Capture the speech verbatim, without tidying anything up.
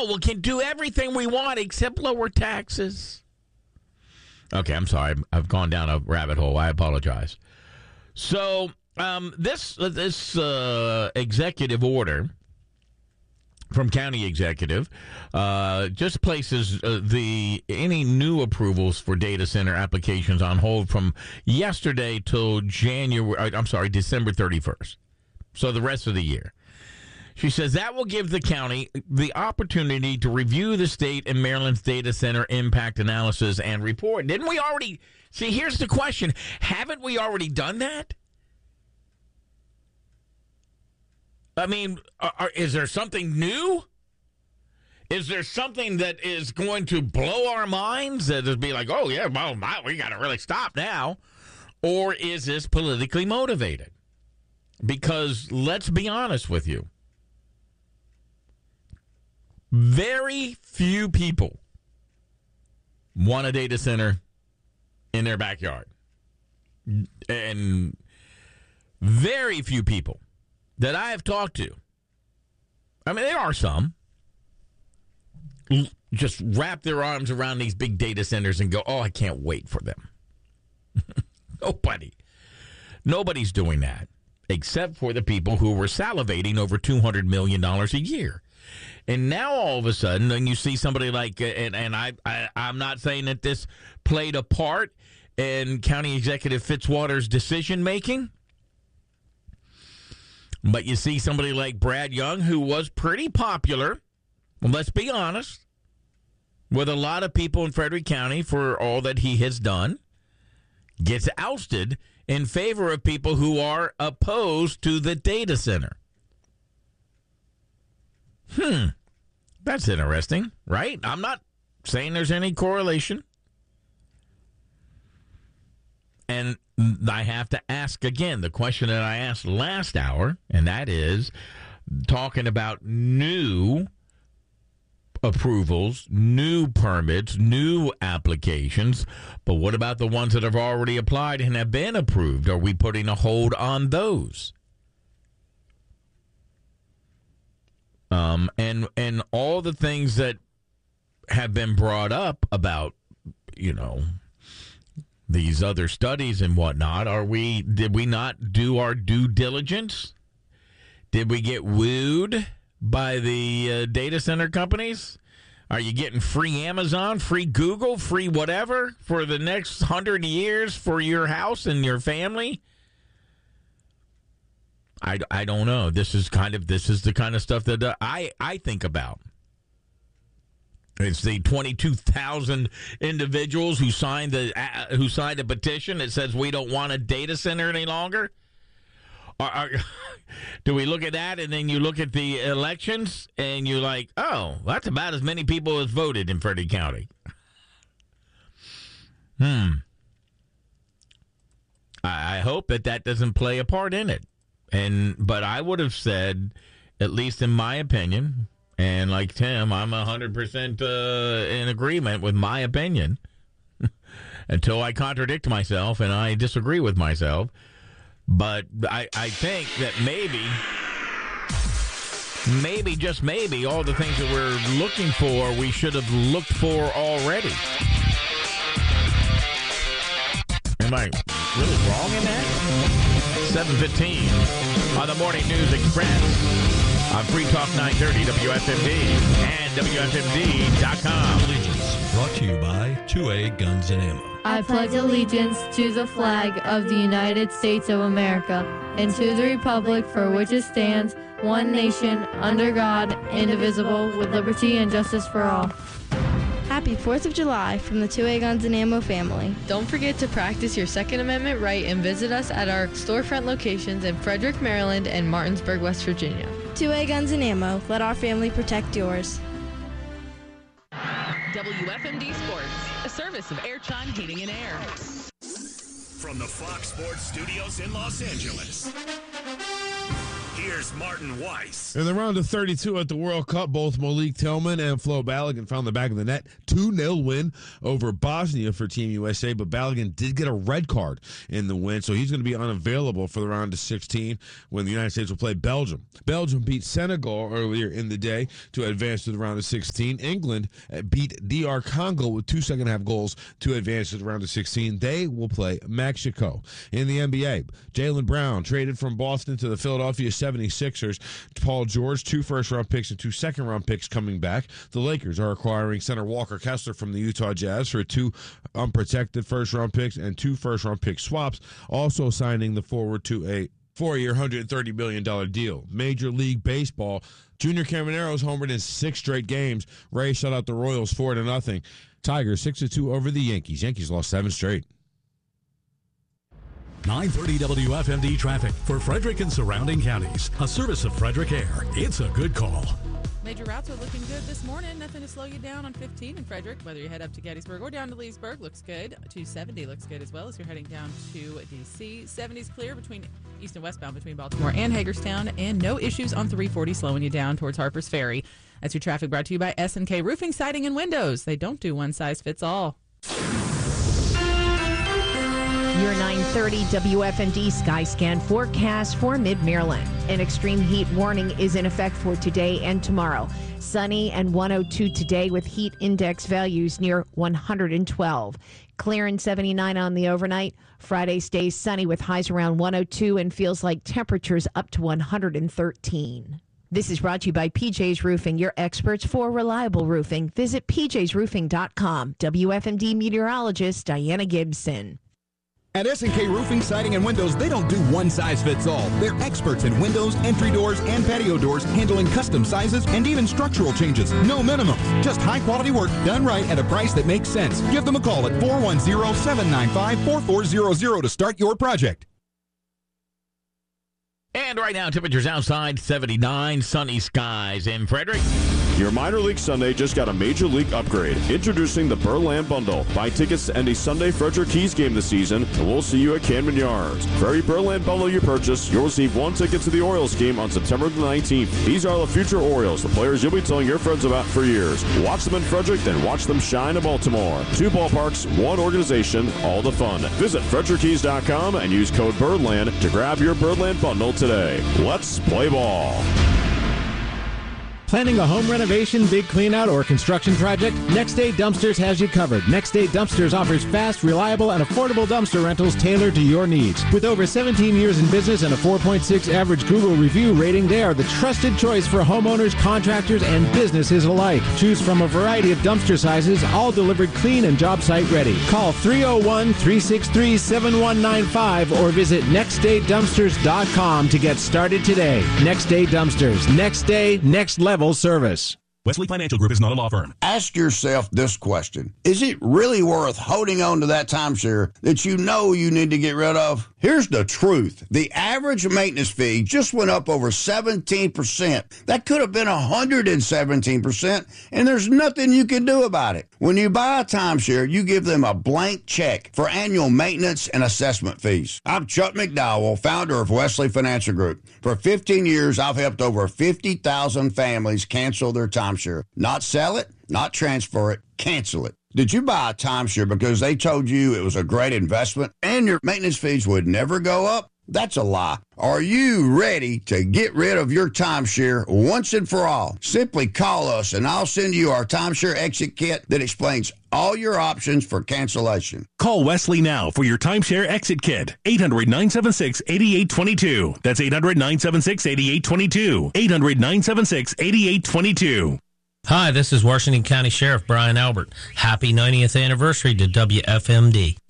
oh, we can do everything we want except lower taxes. Okay, I'm sorry. I've gone down a rabbit hole. I apologize. So um, this this uh, executive order from county executive uh, just places uh, the any new approvals for data center applications on hold from yesterday till January. I'm sorry, December thirty-first. So the rest of the year. She says that will give the county the opportunity to review the state and Maryland's data center impact analysis and report. Didn't we already? See, here's the question. Haven't we already done that? I mean, are, are, is there something new? Is there something that is going to blow our minds that is be like, oh, yeah, well, we got to really stop now? Or is this politically motivated? Because let's be honest with you. Very few people want a data center in their backyard. And very few people that I have talked to, I mean, there are some, just wrap their arms around these big data centers and go, oh, I can't wait for them. Nobody. Nobody's doing that, except for the people who were salivating over two hundred million dollars a year. And now all of a sudden, then you see somebody like, and, and I, I, I'm not saying that this played a part in County Executive Fitzwater's decision-making, but you see somebody like Brad Young, who was pretty popular, well, let's be honest, with a lot of people in Frederick County for all that he has done, gets ousted in favor of people who are opposed to the data center. Hmm, that's interesting, right? I'm not saying there's any correlation. And I have to ask again the question that I asked last hour, and that is talking about new approvals, new permits, new applications. But what about the ones that have already applied and have been approved? Are we putting a hold on those? Um, and and all the things that have been brought up about, you know, these other studies and whatnot, are we, did we not do our due diligence? Did we get wooed by the uh, data center companies? Are you getting free Amazon, free Google, free whatever for the next hundred years for your house and your family? I, I don't know. This is kind of this is the kind of stuff that uh, I I think about. It's the twenty-two thousand individuals who signed the uh, who signed a petition that says we don't want a data center any longer. Are, are, do we look at that and then you look at the elections and you're like, oh, that's about as many people as voted in Frederick County. Hmm. I, I hope that that doesn't play a part in it. And but I would have said, at least in my opinion, and like Tim, I'm one hundred percent uh, in agreement with my opinion until I contradict myself and I disagree with myself. But I, I think that maybe, maybe, just maybe, all the things that we're looking for, we should have looked for already. Am I really wrong in that? seven fifteen on the Morning News Express on Free Talk nine thirty W F M D and W F M D dot com. Allegiance brought to you by two A Guns and Ammo. I pledge allegiance to the flag of the United States of America and to the republic for which it stands, one nation, under God, indivisible, with liberty and justice for all. Happy fourth of July from the two A Guns and Ammo family. Don't forget to practice your Second Amendment right and visit us at our storefront locations in Frederick, Maryland and Martinsburg, West Virginia. two A Guns and Ammo. Let our family protect yours. W F M D Sports, a service of Air Chime Heating and Air. From the Fox Sports Studios in Los Angeles, here's Martin Weiss. In the round of thirty-two at the World Cup, both Malik Tillman and Flo Balogun found the back of the net. two nil win over Bosnia for Team U S A, but Balogun did get a red card in the win, so he's going to be unavailable for the round of sixteen when the United States will play Belgium. Belgium beat Senegal earlier in the day to advance to the round of sixteen. England beat D R Congo with two second-half goals to advance to the round of sixteen. They will play Mexico. In the N B A, Jaylen Brown traded from Boston to the Philadelphia seventy-sixers. Paul George, two first-round picks and two second-round picks coming back. The Lakers are acquiring center Walker Kessler from the Utah Jazz for two unprotected first-round picks and two first-round pick swaps, also signing the forward to a four-year, one hundred thirty million dollars deal. Major League Baseball, Junior Camaro's homered in six straight games. Ray shut out the Royals four to nothing. Tigers six to two over the Yankees. Yankees lost seven straight. nine thirty W F M D traffic for Frederick and surrounding counties. A service of Frederick Air. It's a good call. Major routes are looking good this morning. Nothing to slow you down on fifteen in Frederick. Whether you head up to Gettysburg or down to Leesburg, looks good. two seventy looks good as well as you're heading down to D C. seventy's clear between east and westbound between Baltimore and Hagerstown, and no issues on three forty slowing you down towards Harper's Ferry. That's your traffic brought to you by S and K Roofing, Siding, and Windows. They don't do one size fits all. Your nine thirty W F M D Skyscan forecast for Mid-Maryland. An extreme heat warning is in effect for today and tomorrow. Sunny and one oh two today with heat index values near one hundred twelve. Clear and seventy-nine on the overnight. Friday stays sunny with highs around one oh two and feels like temperatures up to one hundred thirteen. This is brought to you by P J's Roofing, your experts for reliable roofing. Visit P Js roofing dot com. W F M D meteorologist Diana Gibson. At S and K Roofing, Siding, and Windows, they don't do one size fits all. They're experts in windows, entry doors, and patio doors, handling custom sizes and even structural changes. No minimums. Just high-quality work done right at a price that makes sense. Give them a call at four one zero, seven nine five, four four zero zero to start your project. And right now, temperatures outside seventy-nine, sunny skies in Frederick. Your minor league Sunday just got a major league upgrade. Introducing the Birdland Bundle. Buy tickets to any Sunday Frederick Keys game this season, and we'll see you at Camden Yards. For every Birdland Bundle you purchase, you'll receive one ticket to the Orioles game on September the nineteenth. These are the future Orioles, the players you'll be telling your friends about for years. Watch them in Frederick, then watch them shine in Baltimore. Two ballparks, one organization, all the fun. Visit Frederick Keys dot com and use code Birdland to grab your Birdland Bundle today. Let's play ball. Planning a home renovation, big cleanout, or construction project? Next Day Dumpsters has you covered. Next Day Dumpsters offers fast, reliable, and affordable dumpster rentals tailored to your needs. With over seventeen years in business and a four point six average Google review rating, they are the trusted choice for homeowners, contractors, and businesses alike. Choose from a variety of dumpster sizes, all delivered clean and job site ready. Call three oh one, three six three, seven one nine five or visit next day dumpsters dot com to get started today. Next Day Dumpsters. Next day, next level service. Wesley Financial Group is not a law firm. Ask yourself this question. Is it really worth holding on to that timeshare that you know you need to get rid of? Here's the truth. The average maintenance fee just went up over seventeen percent. That could have been one hundred seventeen percent, and there's nothing you can do about it. When you buy a timeshare, you give them a blank check for annual maintenance and assessment fees. I'm Chuck McDowell, founder of Wesley Financial Group. For fifteen years, I've helped over fifty thousand families cancel their timeshare. Not sell it, not transfer it, cancel it. Did you buy a timeshare because they told you it was a great investment and your maintenance fees would never go up? That's a lie. Are you ready to get rid of your timeshare once and for all? Simply call us and I'll send you our timeshare exit kit that explains all your options for cancellation. Call Wesley now for your timeshare exit kit. eight hundred, nine seven six, eight eight two two. That's eight hundred, nine seven six, eight eight two two. eight hundred, nine seven six, eight eight two two. Hi, this is Washington County Sheriff Brian Albert. Happy ninetieth anniversary to W F M D.